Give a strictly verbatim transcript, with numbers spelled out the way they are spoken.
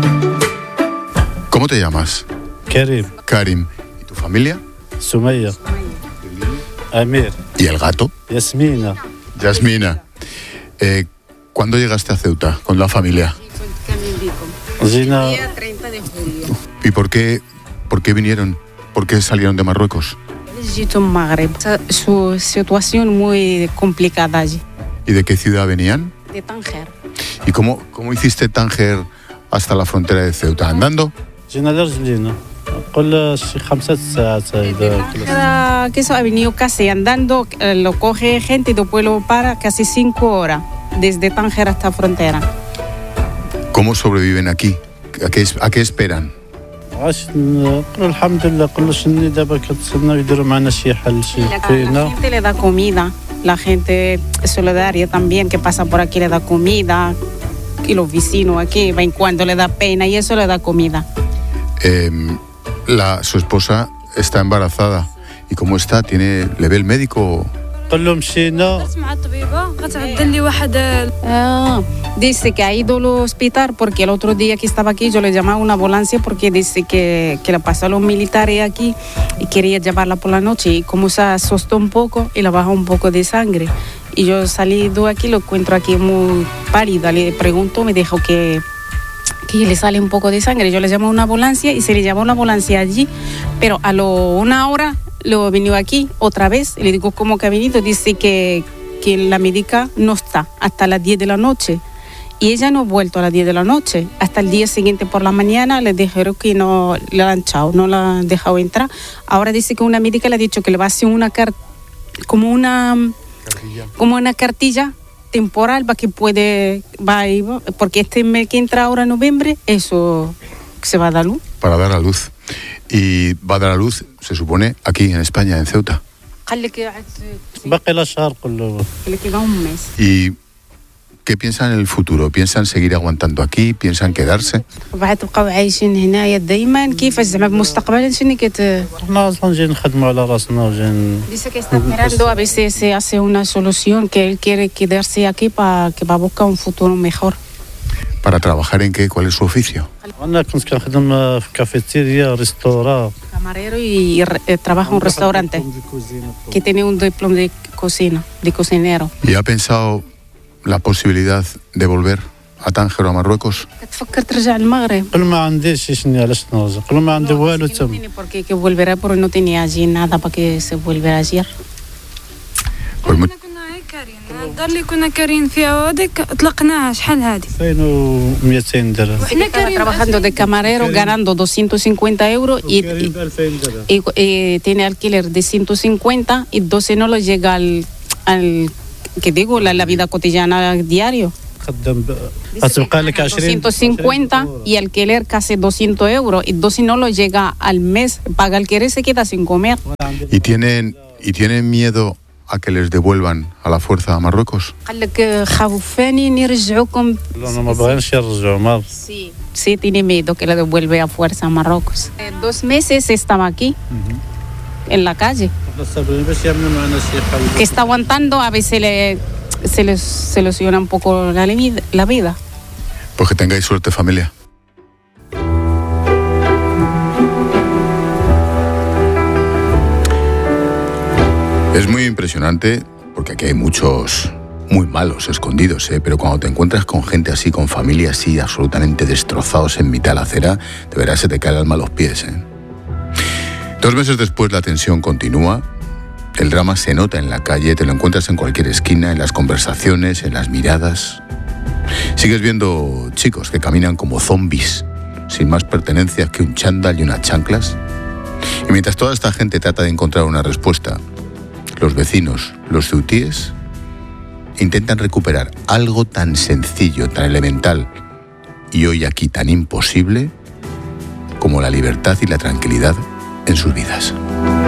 ¿Cómo te llamas? Karim. Karim. ¿Y tu familia? Sumaya. Amir. ¿Y el gato? Yasmina. Yasmina. Eh, ¿Cuándo llegaste a Ceuta con la familia? Zina. Día treinta de julio. ¿Y por qué, por qué vinieron? ¿Por qué salieron de Marruecos? Legito Magreb. Su situación muy complicada allí. ¿Y de qué ciudad venían? De Tánger. ¿Y cómo, cómo hiciste Tánger hasta la frontera de Ceuta? ¿Andando? جينا لرجلينا قل شي خمسة ساعات إذا Cada que eso ha venido casi andando, eh, lo coge gente y después lo para casi cinco horas desde Tánger hasta frontera. ¿Cómo sobreviven aquí? ¿A qué, a qué esperan? عاش نقول الحمد لله كلش إني دابا كتسناو يديروا معنا شي حل شي La, la فينا gente le da comida, la gente solidaria también que pasa por aquí le da comida y los vecinos aquí, va en cuando le da pena y eso le da comida. Eh, la, su esposa está embarazada. ¿Y cómo está? ¿Tiene, ¿Le ve el médico? قل لهم مشينا مع الطبيبه غتعدل لي واحد Ah, dice que ha ido al hospital porque el otro día que estaba aquí yo le llamaba a una ambulancia porque dice que, que le pasó a los militares aquí y quería llevarla por la noche y como se asustó un poco y le bajó un poco de sangre y yo salí de aquí, lo encuentro aquí muy pálida, le pregunto, me dijo que que le sale un poco de sangre, yo le llamo a una ambulancia y se le llamó una ambulancia allí, pero a lo una hora lo venido aquí otra vez, y le digo cómo que ha venido, dice que, que la médica no está hasta las diez de la noche y ella no ha vuelto a las diez de la noche, hasta el día siguiente por la mañana le dijeron que no le han echado, no la han dejado entrar, ahora dice que una médica le ha dicho que le va a hacer una carta, como una cartilla. como una cartilla temporal para que puede, va a ir, porque este mes que entra ahora en noviembre, eso se va a dar luz. Para dar a luz. Y va a dar a luz, se supone, aquí en España, en Ceuta. باقي لا شهر كله Que le queda un mes. ¿Y qué piensan en el futuro? ¿Piensan seguir aguantando aquí? ¿Piensan quedarse? بعد تبقاو عايشين هنايا دائما كيفاش زعما مستقبلا شنو كت حنا اصلا جايين نخدموا على راسنا وجايين dice que está esperando a ver si se hace una solución que él quiere quedarse aquí para que va a buscar un futuro mejor. ¿Para trabajar en qué? ¿Cuál es su oficio? انا كنت كنخدم في كافيتيريا ريستورا Camarero y eh, trabaja en un restaurante que tiene un diploma de cocina, de cocinero. ¿Y ha pensado la posibilidad de volver a Tánger o a Marruecos? كتفكر ترجع للمغرب. قل ما عنديش شنو علاش نرجع قل ما عندي والو No تم tiene por qué que volverá porque no tenía allí nada para que se vuelva ayer. Pues muy- حنا كنا هاي كارين الدار اللي كنا كارين فيها هذيك طلقناها شحال هذه ألفين ومئتين درهم وحنا Estaba كارين trabajando de camarero ganando doscientos cincuenta euros y, وكريم y, ب ألفين درهم y, eh, tiene alquiler de ciento cincuenta y doce no lo llega al, al que digo, la, la vida cotidiana diario. خدام غتبقى لك عشرين doscientos cincuenta y alquiler casi doscientos euros y doce no lo llega al mes, paga alquiler se queda sin comer. ¿Y tienen, ¿Y tienen miedo a que les devuelvan a la fuerza a Marruecos? قال لك خوفاني نرجعوكم. لا انا ما باغينش يرجعوا ما Sí, sí tiene miedo que le devuelve a fuerza a Marruecos. Eh, dos meses estaba aquí, en la calle, صابرين باش يعملوا معنا شي حل que está aguantando, a veces le, se le soluciona un poco la, li- la vida. Pues que tengáis suerte, familia. Es muy impresionante porque aquí hay muchos muy malos escondidos, ¿eh? Pero cuando te encuentras con gente así, con familia así, absolutamente destrozados en mitad de la acera, de veras se te cae el alma a los pies, ¿eh? Dos meses después la tensión continúa, el drama se nota en la calle, te lo encuentras en cualquier esquina, en las conversaciones, en las miradas. Sigues viendo chicos que caminan como zombies, sin más pertenencias que un chándal y unas chanclas. Y mientras toda esta gente trata de encontrar una respuesta, los vecinos, los ceutíes, intentan recuperar algo tan sencillo, tan elemental y hoy aquí tan imposible como la libertad y la tranquilidad en sus vidas.